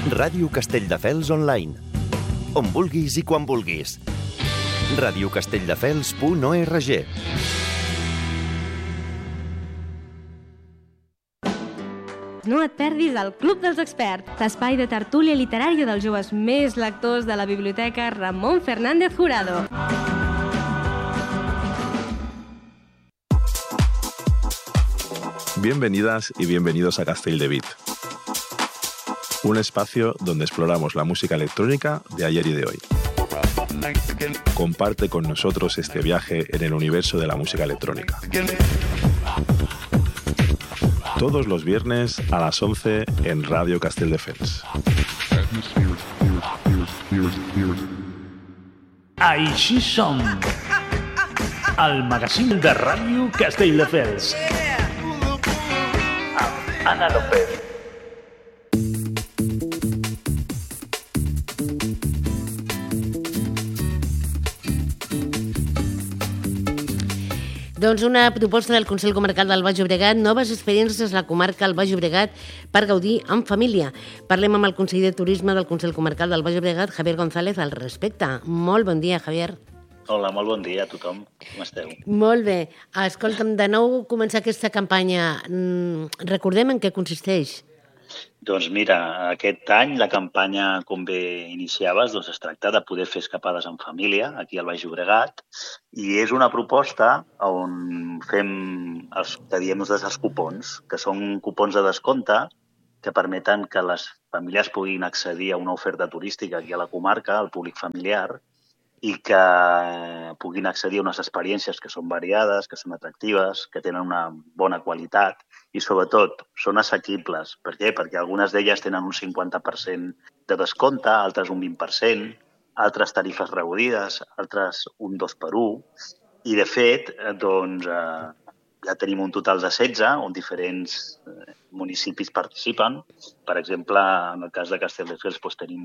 Ràdio Castelldefels Online. On vulguis i quan vulguis. radiocastelldefels.org. No et perdis el Club dels Experts, l'espai de tertúlia literària dels joves més lectors de la Biblioteca Ramon Fernández Jurado. Bienvenidas y bienvenidos a Castelldevit, un espacio donde exploramos la música electrónica de ayer y de hoy. Comparte con nosotros este viaje en el universo de la música electrónica. Todos los viernes a las 11 en Radio Castelldefels. Així som, el magazín de Ràdio Castelldefels. Amb Anna López. Doncs una proposta del Consell Comarcal del Baix Llobregat, noves experiències a la comarca del Baix Llobregat per gaudir en família. Parlem amb el conseller de Turisme del Consell Comarcal del Baix Llobregat, Javier González, al respecte. Molt bon dia, Javier. Hola, molt bon dia a tothom. Com esteu? Molt bé. Escolta'm, de nou començar aquesta campanya. Recordem en què consisteix. Doncs mira, aquest any la campanya, com bé iniciaves, doncs es tracta de poder fer escapades en família, aquí al Baix Llobregat, i és una proposta on fem els que diem els cupons, que són cupons de descompte que permeten que les famílies puguin accedir a una oferta turística aquí a la comarca, al públic familiar, i que puguin accedir a unes experiències que són variades, que són atractives, que tenen una bona qualitat i, sobretot, són assequibles. Per què? Perquè algunes d'elles tenen un 50% de descompte, altres un 20%, altres tarifes reduïdes, altres un 2x1. I, de fet, doncs, ja tenim un total de 16, on diferents municipis participen. Per exemple, en el cas de Castelldefels, doncs, tenim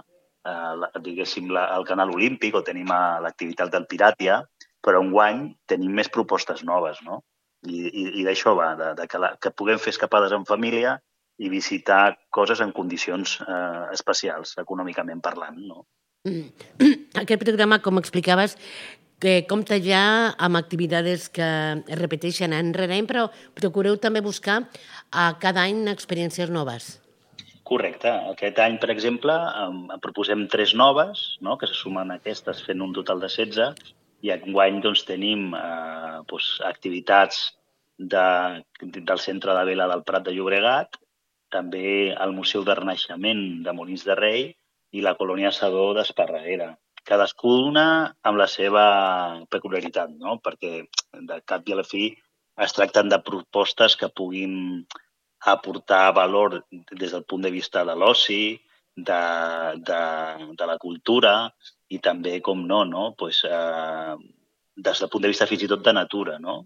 el Canal Olímpic o tenim l'activitat del Piràtia, però enguany tenim més propostes noves, no? I d'això va, que puguem fer escapades en família i visitar coses en condicions especials, econòmicament parlant, no? Aquest programa, com explicaves, que compta ja amb activitats que es repeteixen any rere any, però procureu també buscar cada any experiències noves. Correcte. Aquest any, per exemple, proposem 3 noves, no?, que se sumen a aquestes fent un total de 16, i enguany doncs, tenim activitats del Centre de Vela del Prat de Llobregat, també el Museu de Renaixement de Molins de Rei i la Colònia Sadó d'Esparreguera. Cadascuna amb la seva peculiaritat, no?, perquè de cap i a la fi es tracten de propostes que puguin aportar valor des del punt de vista de l'oci, de la cultura i també, com no, des del punt de vista fins i tot de natura, no?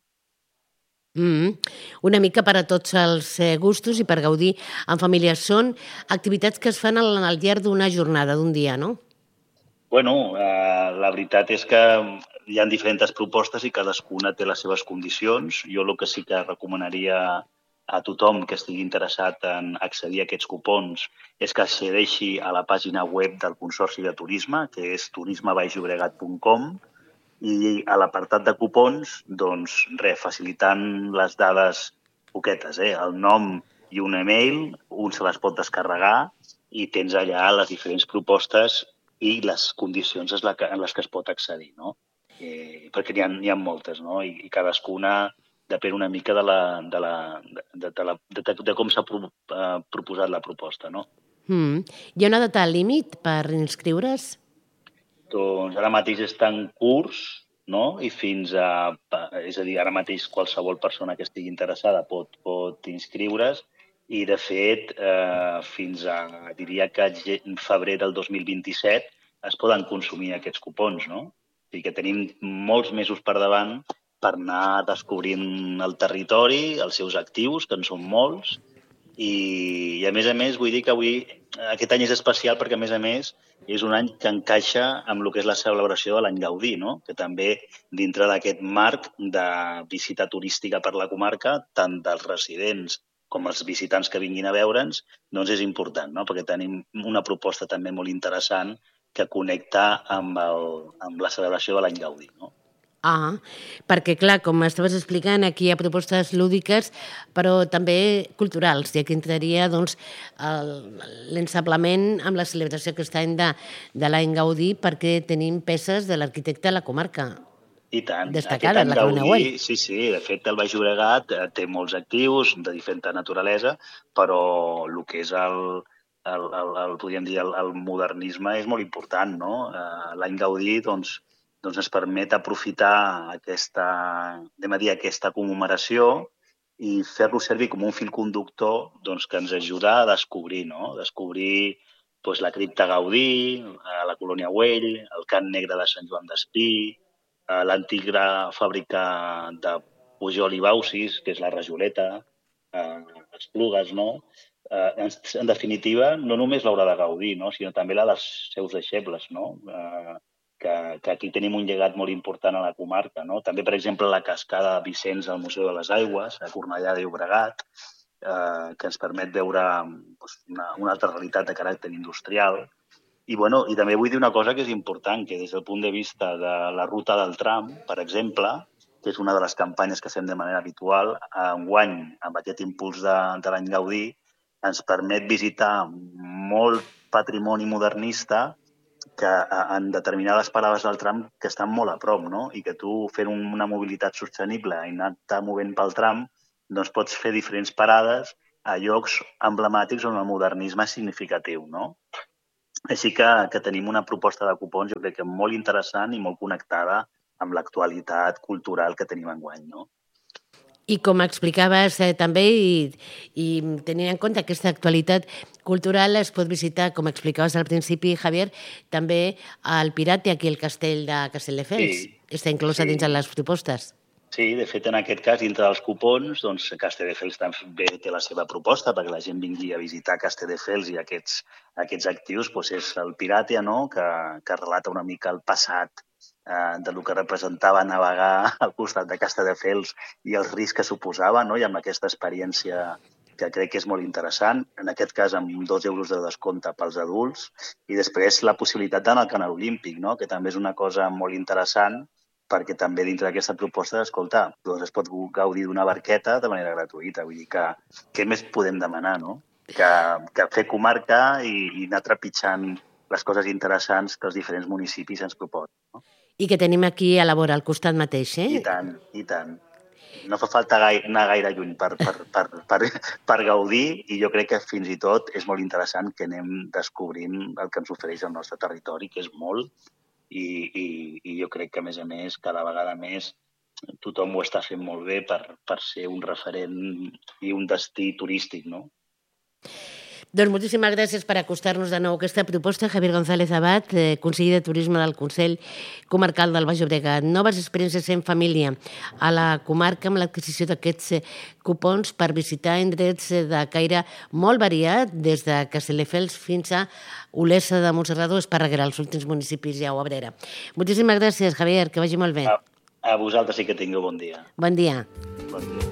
Una mica per a tots els gustos i per gaudir en família. Són activitats que es fan al llarg d'una jornada, d'un dia, no? Bueno, la veritat és que hi ha diferents propostes i cadascuna té les seves condicions. Jo el que sí que recomanaria a tothom que estigui interessat en accedir a aquests cupons és que accedeixi a la pàgina web del Consorci de Turisme, que és turismebaixllobregat.com, i a l'apartat de cupons, doncs facilitant les dades poquetes, el nom i un email, un se les pot descarregar i tens allà les diferents propostes i les condicions en les que es pot accedir, no? Perquè n'hi ha moltes, no? I cadascuna depèn una mica de com s'ha proposat la proposta, no? Hi ha una data límit per inscriure's? Doncs ara mateix està en curs, no? I fins a... És a dir, ara mateix qualsevol persona que estigui interessada pot inscriure's i, de fet, fins a, diria que en febrer del 2027 es poden consumir aquests cupons, no? O sigui que tenim molts mesos per davant per anar descobrint el territori, els seus actius, que en són molts, i a més, vull dir que aquest any és especial perquè, a més, és un any que encaixa amb el que és la celebració de l'any Gaudí, no? Que també, dintre d'aquest marc de visita turística per la comarca, tant dels residents com els visitants que vinguin a veure'ns, doncs és important, no? Perquè tenim una proposta també molt interessant que connecta amb la celebració de l'any Gaudí, no? Perquè, clar, com estaves explicant, aquí hi ha propostes lúdiques, però també culturals, i aquí entraria doncs, l'ensablament amb la celebració aquest any de l'any Gaudí, perquè tenim peces de l'arquitecte de la comarca. I tant. Destacades, la Carolina Güell. Sí, de fet el Baix Llobregat té molts actius de diferent naturalesa, però el que és podríem dir, el modernisme és molt important, no? L'any Gaudí, doncs, ens permet aprofitar aquesta commemoració i fer-lo servir com un fil conductor que ens ajuda a descobrir, no? Descobrir la cripta Gaudí, la colònia Güell, el Cant Negre de Sant Joan d'Espí, l'antiga fàbrica de Pujol i Baucis, que és la Rajoleta, Esplugues, no? En definitiva, no només l'obra de Gaudí, no? Sinó també la dels seus deixebles, no? Que aquí tenim un llegat molt important a la comarca, no? També, per exemple, la cascada de Vicenç al Museu de les Aigües, a Cornellà de Llobregat, que ens permet veure una altra realitat de caràcter industrial. I també vull dir una cosa que és important, que des del punt de vista de la ruta del tram, per exemple, que és una de les campanyes que fem de manera habitual, enguany, amb aquest impuls de l'any Gaudí, ens permet visitar molt patrimoni modernista que en determinades parades del tram que estan molt a prop, no? I que tu, fent una mobilitat sostenible i anar-te movent pel tram, doncs pots fer diferents parades a llocs emblemàtics on el modernisme és significatiu, no? Així que tenim una proposta de cupons, jo crec que molt interessant i molt connectada amb l'actualitat cultural que tenim enguany, no? I com explicaves també, i tenint en compte aquesta actualitat cultural, es pot visitar, com explicaves al principi, Javier, també el Pirate, aquí al castell de Castelldefels. Està inclosa dins de les propostes. Sí, de fet, en aquest cas, dintre dels cupons, Castelldefels també té la seva proposta perquè la gent vingui a visitar Castelldefels i aquests actius és el Pirate, no? Que relata una mica el passat del que representava navegar al costat de Castelldefels i els riscs que suposava, no? I amb aquesta experiència que crec que és molt interessant, en aquest cas amb 2 euros de descompte pels adults, i després la possibilitat d'anar al Canal Olímpic, no? Que també és una cosa molt interessant, perquè també dintre d'aquesta proposta, escolta, doncs es pot gaudir d'una barqueta de manera gratuïta. Vull dir que què més podem demanar, no? Que fer comarca i anar trepitjant les coses interessants que els diferents municipis ens proposen, no? I que tenim aquí a la vora, al costat mateix, eh? I tant, i tant. No fa falta anar gaire lluny per gaudir, i jo crec que fins i tot és molt interessant que anem descobrint el que ens ofereix el nostre territori, que és molt, i jo crec que, a més, cada vegada més tothom ho està fent molt bé per ser un referent i un destí turístic, no? Doncs moltíssimes gràcies per acostar-nos de nou a aquesta proposta. Javier González Abad, conseller de Turisme del Consell Comarcal del Baix Llobregat. Noves experiències en família a la comarca amb l'adquisició d'aquests cupons per visitar indrets de caire molt variat, des de Castelldefels fins a Olesa de Montserrat o Esparreguera, els últims municipis ja o Abrera. Moltíssimes gràcies, Javier, que vagi molt bé. A vosaltres i que tingueu bon dia. Bon dia. Bon dia.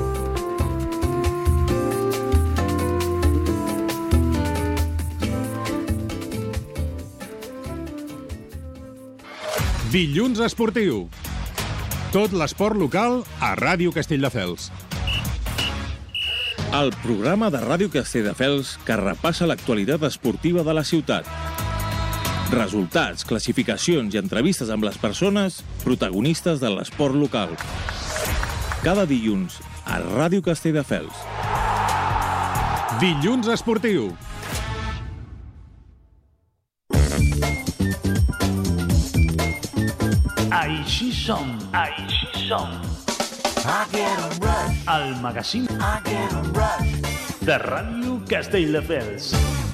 Dilluns esportiu. Tot l'esport local a Ràdio Castelldefels. El programa de Ràdio Castelldefels que repassa l'actualitat esportiva de la ciutat. Resultats, classificacions i entrevistes amb les persones protagonistes de l'esport local. Cada dilluns a Ràdio Castelldefels. Dilluns esportiu. Així som. El magazín de Ràdio Castelldefels.